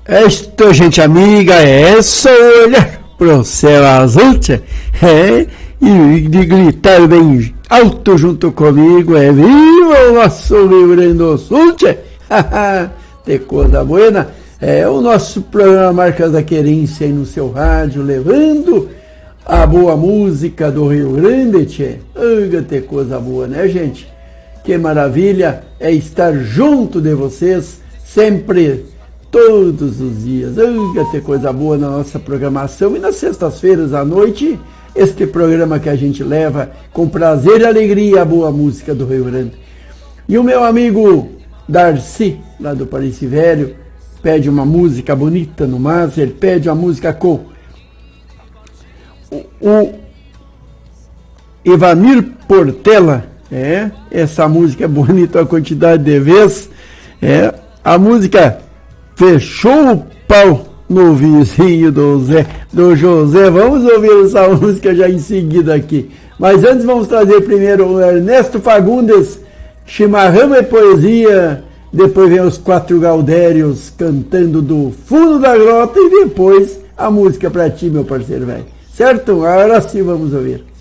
Esto, gente amiga, é só olhar pro céu azul, e de gritar bem alto junto comigo, viva o nosso Rio Grande do Sul, de coisa buena. É o nosso programa Marcas da Querência aí no seu rádio, levando a boa música do Rio Grande, que coisa boa, né, gente? Que maravilha é estar junto de vocês, sempre, todos os dias. Que coisa boa na nossa programação. E nas sextas-feiras à noite, este programa que a gente leva com prazer e alegria a boa música do Rio Grande. E o meu amigo Darcy, lá do Paris Velho, pede uma música bonita no Master, pede uma música com o Ivanir Portela. Essa música é bonita a quantidade de vezes. A música Fechou o Pau no Vizinho do José. Vamos ouvir essa música já em seguida aqui. Mas antes vamos trazer primeiro o Ernesto Fagundes, Chimarrão e Poesia. Depois vem os Quatro Gaudérios cantando do fundo da grota. E depois a música pra ti, meu parceiro velho. Certo? Agora sim vamos ouvir.